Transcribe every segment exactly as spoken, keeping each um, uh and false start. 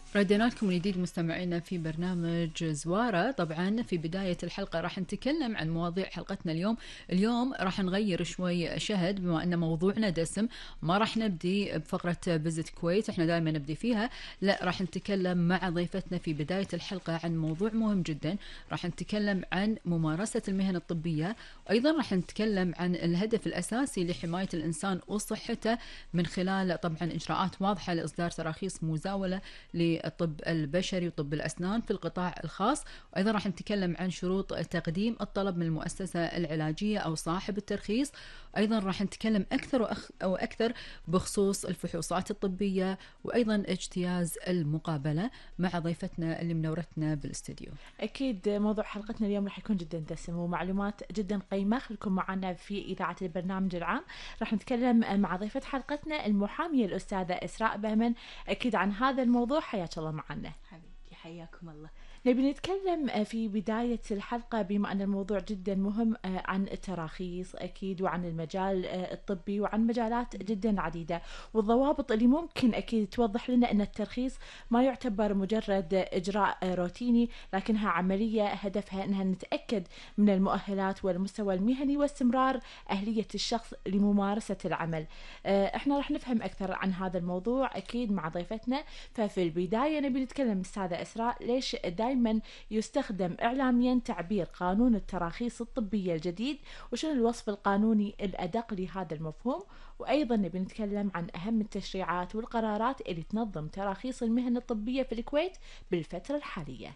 ردينا لكم من جديد مستمعينا في برنامج زوارة. طبعا في بداية الحلقة راح نتكلم عن مواضيع حلقتنا اليوم. اليوم راح نغير شوي شهد، بما أن موضوعنا دسم. ما راح نبدي بفقرة فيزيت كويت، احنا دائما نبدي فيها. لا، راح نتكلم مع ضيفتنا في بداية الحلقة عن موضوع مهم جدا. راح نتكلم عن ممارسة المهن الطبية، وأيضا راح نتكلم عن الهدف الأساسي لحماية الإنسان وصحته من خلال طبعا إجراءات واضحة لإصدار تراخيص مزاولة الطب البشري وطب الأسنان في القطاع الخاص. وأيضا راح نتكلم عن شروط تقديم الطلب من المؤسسة العلاجية أو صاحب الترخيص. أيضا راح نتكلم أكثر وأخ أو أكثر بخصوص الفحوصات الطبية، وأيضا اجتياز المقابلة مع ضيفتنا اللي منورتنا بالاستديو. أكيد موضوع حلقتنا اليوم راح يكون جدا دسم ومعلومات جدا قيمة. خليكم معنا في إذاعة البرنامج العام. راح نتكلم مع ضيفة حلقتنا المحامية الأستاذة إسراء بهمن أكيد عن هذا الموضوع. حياك الله معنا. حبيبتي حياكم الله. نبي نتكلم في بداية الحلقة بما أن الموضوع جدا مهم عن التراخيص أكيد، وعن المجال الطبي، وعن مجالات جدا عديدة، والضوابط اللي ممكن أكيد توضح لنا أن الترخيص ما يعتبر مجرد إجراء روتيني، لكنها عملية هدفها أنها نتأكد من المؤهلات والمستوى المهني واستمرار أهلية الشخص لممارسة العمل. احنا راح نفهم أكثر عن هذا الموضوع أكيد مع ضيفتنا. ففي البداية نبي نتكلم أستاذة إسراء، ليش دائما يستخدم إعلاميا تعبير قانون التراخيص الطبية الجديد، وشنو الوصف القانوني الأدق لهذا المفهوم؟ وأيضا نبي نتكلم عن أهم التشريعات والقرارات اللي تنظم تراخيص المهن الطبية في الكويت بالفترة الحالية.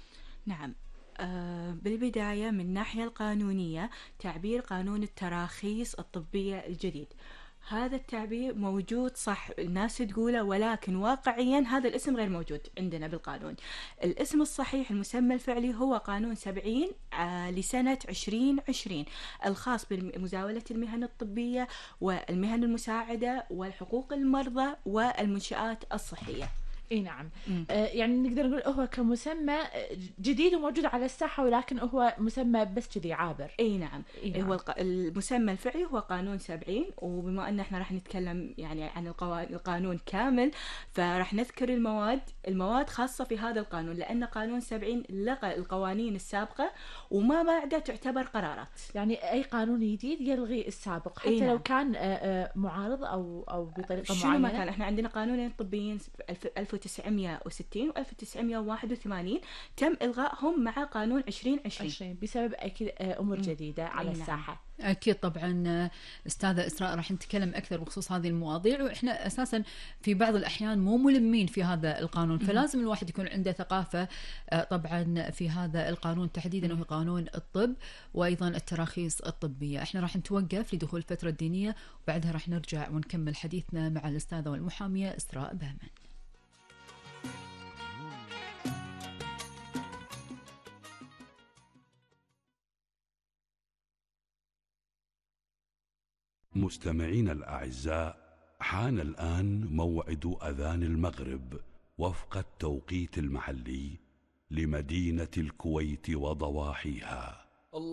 نعم، آه بالبداية من الناحية القانونية، تعبير قانون التراخيص الطبية الجديد، هذا التعبير موجود صح، الناس تقوله، ولكن واقعيا هذا الاسم غير موجود عندنا بالقانون. الاسم الصحيح المسمى الفعلي هو قانون سبعين آه لسنة عشرين عشرين، الخاص بمزاولة المهن الطبية والمهن المساعدة والحقوق المرضى والمنشآت الصحية. اي نعم. آه يعني نقدر نقول هو كمسمى جديد وموجود على الساحة، ولكن هو مسمى بس كذي عابر. اي نعم. نعم. هو المسمى الفعلي هو قانون سبعين، وبما ان احنا راح نتكلم يعني عن القانون كامل، فراح نذكر المواد المواد خاصة في هذا القانون، لأن قانون سبعين لغى القوانين السابقة وما بعدها تعتبر قرارات. يعني أي قانون جديد يلغي السابق حتى نعم. لو كان معارض أو أو بطريقة شنو معينة. ما كان، احنا عندنا قانونين طبيين ألف وتسعمية وستين و ألف وتسعمية وواحد وثمانين تم إلغائهم مع قانون عشرين عشرين بسبب أكيد أمور جديدة على نعم. الساحة. أكيد طبعا أستاذة إسراء راح نتكلم أكثر بخصوص هذه المواضيع، وإحنا أساسا في بعض الأحيان مو ملمين في هذا القانون، فلازم الواحد يكون عنده ثقافة طبعا في هذا القانون تحديدا، وهو قانون الطب وأيضا التراخيص الطبية. إحنا راح نتوقف لدخول الفترة الدينية، وبعدها راح نرجع ونكمل حديثنا مع الأستاذة والمحامية إسراء بهمن. مستمعين الأعزاء، حان الآن موعد أذان المغرب وفق التوقيت المحلي لمدينة الكويت وضواحيها.